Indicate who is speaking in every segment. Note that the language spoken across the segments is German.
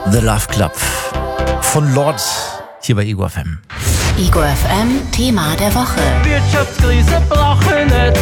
Speaker 1: The Love Club von Lord hier bei Ego FM.
Speaker 2: Ego FM, Thema der Woche.
Speaker 3: Wirtschaftskrise brauche nicht,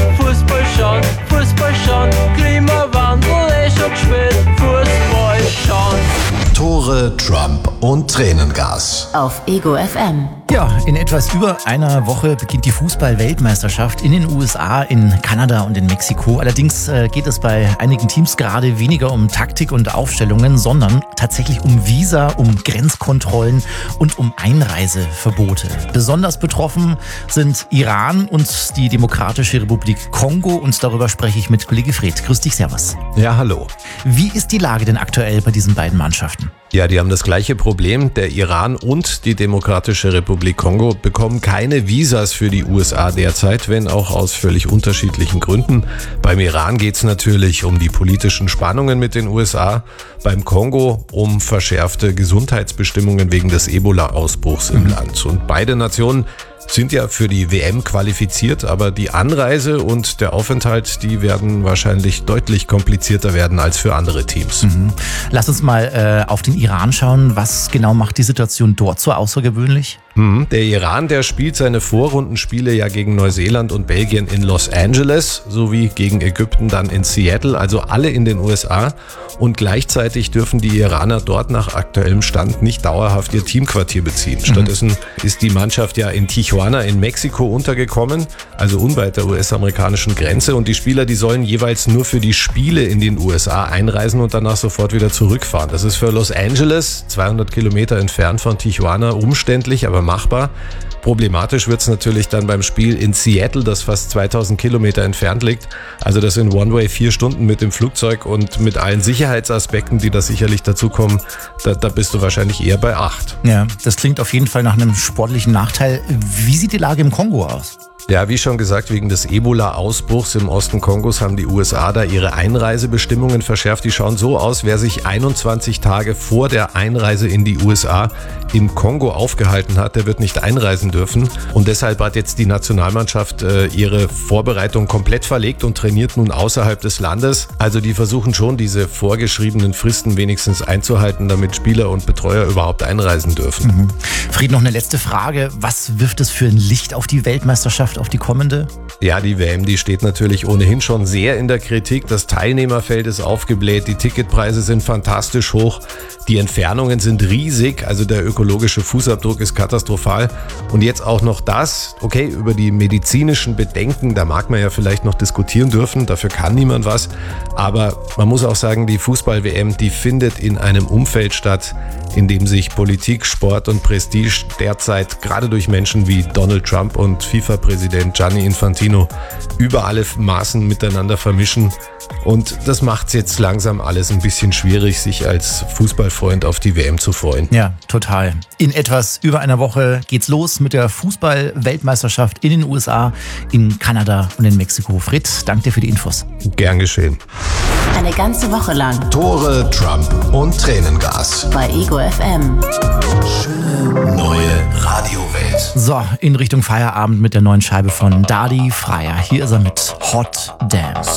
Speaker 3: Fußball schon, Klimawandel schon spät, Fußball schon.
Speaker 4: Tore, Trump und Tränengas.
Speaker 2: Auf Ego FM.
Speaker 1: Ja, in etwas über einer Woche beginnt die Fußball-Weltmeisterschaft in den USA, in Kanada und in Mexiko. Allerdings geht es bei einigen Teams gerade weniger um Taktik und Aufstellungen, sondern tatsächlich um Visa, um Grenzkontrollen und um Einreiseverbote. Besonders betroffen sind Iran und die Demokratische Republik Kongo und darüber spreche ich mit Kollege Fred. Grüß dich, servus.
Speaker 4: Ja, hallo.
Speaker 1: Wie ist die Lage denn aktuell bei diesen beiden Mannschaften?
Speaker 4: Ja, die haben das gleiche Problem. Der Iran und die Demokratische Republik Kongo bekommen keine Visas für die USA derzeit, wenn auch aus völlig unterschiedlichen Gründen. Beim Iran geht es natürlich um die politischen Spannungen mit den USA, beim Kongo um verschärfte Gesundheitsbestimmungen wegen des Ebola-Ausbruchs im Land. Und beide Nationen sind ja für die WM qualifiziert, aber die Anreise und der Aufenthalt, die werden wahrscheinlich deutlich komplizierter werden als für andere Teams.
Speaker 1: Lass uns mal auf den Iran schauen. Was genau macht die Situation dort so außergewöhnlich?
Speaker 4: Der Iran, der spielt seine Vorrundenspiele ja gegen Neuseeland und Belgien in Los Angeles sowie gegen Ägypten dann in Seattle, also alle in den USA. Und gleichzeitig dürfen die Iraner dort nach aktuellem Stand nicht dauerhaft ihr Teamquartier beziehen. Stattdessen ist die Mannschaft ja in Tijuana in Mexiko untergekommen, also unweit der US-amerikanischen Grenze. Und die Spieler, die sollen jeweils nur für die Spiele in den USA einreisen und danach sofort wieder zurückfahren. Das ist für Los Angeles, 200 Kilometer entfernt von Tijuana, umständlich, aber machbar. Problematisch wird es natürlich dann beim Spiel in Seattle, das fast 2000 Kilometer entfernt liegt. Also das in One-Way 4 Stunden mit dem Flugzeug und mit allen Sicherheitsaspekten, die da sicherlich dazukommen, da bist du wahrscheinlich eher bei 8.
Speaker 1: Ja, das klingt auf jeden Fall nach einem sportlichen Nachteil. Wie sieht die Lage im Kongo aus?
Speaker 4: Ja, wie schon gesagt, wegen des Ebola-Ausbruchs im Osten Kongos haben die USA da ihre Einreisebestimmungen verschärft. Die schauen so aus, wer sich 21 Tage vor der Einreise in die USA im Kongo aufgehalten hat, der wird nicht einreisen dürfen. Und deshalb hat jetzt die Nationalmannschaft ihre Vorbereitung komplett verlegt und trainiert nun außerhalb des Landes. Also die versuchen schon, diese vorgeschriebenen Fristen wenigstens einzuhalten, damit Spieler und Betreuer überhaupt einreisen dürfen.
Speaker 1: Fried, noch eine letzte Frage. Was wirft es für ein Licht auf die Weltmeisterschaft, auf die kommende?
Speaker 4: Ja, die WM, die steht natürlich ohnehin schon sehr in der Kritik. Das Teilnehmerfeld ist aufgebläht, die Ticketpreise sind fantastisch hoch, die Entfernungen sind riesig, also der ökologische Fußabdruck ist katastrophal. Und jetzt auch noch das, okay, über die medizinischen Bedenken, da mag man ja vielleicht noch diskutieren dürfen, dafür kann niemand was. Aber man muss auch sagen, die Fußball-WM, die findet in einem Umfeld statt, in dem sich Politik, Sport und Prestige derzeit gerade durch Menschen wie Donald Trump und FIFA-Präsident Gianni Infantino über alle Maßen miteinander vermischen. Und das macht es jetzt langsam alles ein bisschen schwierig, sich als Fußballfreund auf die WM zu freuen.
Speaker 1: Ja, total. In etwas über einer Woche geht's los mit der Fußball-Weltmeisterschaft in den USA, in Kanada und in Mexiko. Fred, danke dir für die Infos.
Speaker 4: Gern geschehen.
Speaker 2: Eine ganze Woche lang
Speaker 4: Tore, Trump und Tränengas.
Speaker 2: bei Ego FM.
Speaker 4: Schöne neue Radiowelt.
Speaker 1: So, in Richtung Feierabend mit der neuen Scheibe von Dadi Freier. Hier ist er mit Hot Damn.